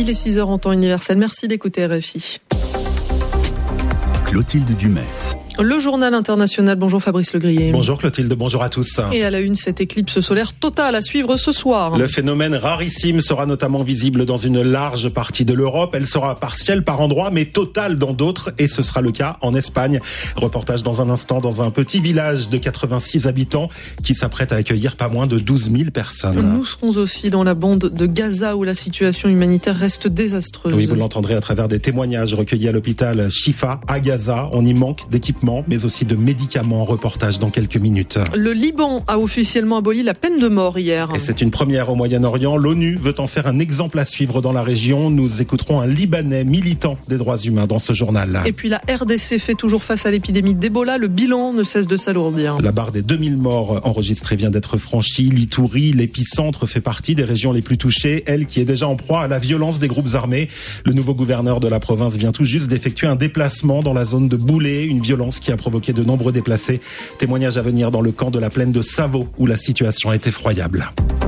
Il est 6h en temps universel. Merci d'écouter RFI. Clotilde Dumais. Le journal international. Bonjour Fabrice Legrier. Bonjour Clotilde, bonjour à tous. Et à la une, cette éclipse solaire totale à suivre ce soir. Le phénomène rarissime sera notamment visible dans une large partie de l'Europe. Elle sera partielle par endroits, mais totale dans d'autres. Et ce sera le cas en Espagne. Reportage dans un instant dans un petit village de 86 habitants qui s'apprête à accueillir pas moins de 12 000 personnes. Nous serons aussi dans la bande de Gaza où la situation humanitaire reste désastreuse. Oui, vous l'entendrez à travers des témoignages recueillis à l'hôpital Shifa à Gaza. On y manque d'équipements, mais aussi de médicaments. Reportage dans quelques minutes. Le Liban a officiellement aboli la peine de mort hier. Et c'est une première au Moyen-Orient. L'ONU veut en faire un exemple à suivre dans la région. Nous écouterons un Libanais militant des droits humains dans ce journal. Et puis la RDC fait toujours face à l'épidémie d'Ebola. Le bilan ne cesse de s'alourdir. La barre des 2000 morts enregistrés vient d'être franchie. L'Itourie, l'épicentre, fait partie des régions les plus touchées. Elle qui est déjà en proie à la violence des groupes armés. Le nouveau gouverneur de la province vient tout juste d'effectuer un déplacement dans la zone de Boulé. Une violence qui a provoqué de nombreux déplacés. Témoignage à venir dans le camp de la plaine de Savo où la situation est effroyable.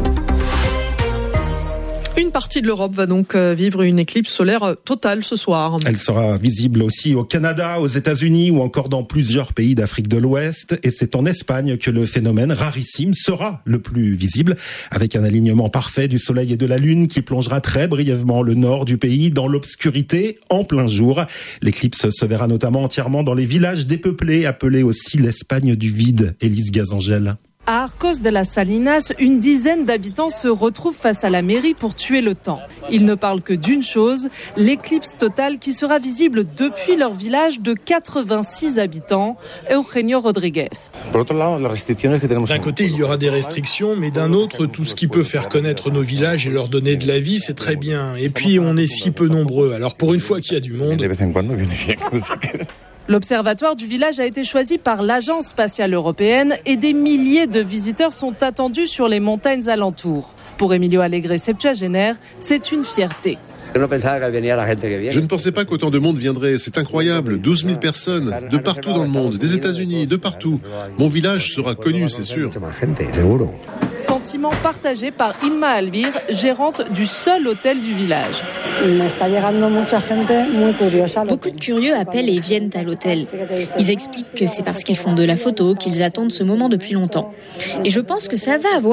Une partie de l'Europe va donc vivre une éclipse solaire totale ce soir. Elle sera visible aussi au Canada, aux États-Unis ou encore dans plusieurs pays d'Afrique de l'Ouest. Et c'est en Espagne que le phénomène rarissime sera le plus visible, avec un alignement parfait du Soleil et de la Lune qui plongera très brièvement le nord du pays dans l'obscurité en plein jour. L'éclipse se verra notamment entièrement dans les villages dépeuplés, appelés aussi l'Espagne du vide. Élise Gazangel. À Arcos de las Salinas, une dizaine d'habitants se retrouvent face à la mairie pour tuer le temps. Ils ne parlent que d'une chose, l'éclipse totale qui sera visible depuis leur village de 86 habitants. Eugenio Rodriguez. D'un côté, il y aura des restrictions, mais d'un autre, tout ce qui peut faire connaître nos villages et leur donner de la vie, c'est très bien. Et puis, on est si peu nombreux, alors pour une fois qu'il y a du monde... L'observatoire du village a été choisi par l'Agence spatiale européenne et des milliers de visiteurs sont attendus sur les montagnes alentours. Pour Emilio Alegre, septuagénaire, c'est une fierté. Je ne pensais pas qu'autant de monde viendrait, c'est incroyable, 12 000 personnes, de partout dans le monde, des États-Unis, de partout. Mon village sera connu, c'est sûr. Sentiment partagé par Inma Alvir, gérante du seul hôtel du village. Beaucoup de curieux appellent et viennent à l'hôtel. Ils expliquent que c'est parce qu'ils font de la photo qu'ils attendent ce moment depuis longtemps. Et je pense que ça va avoir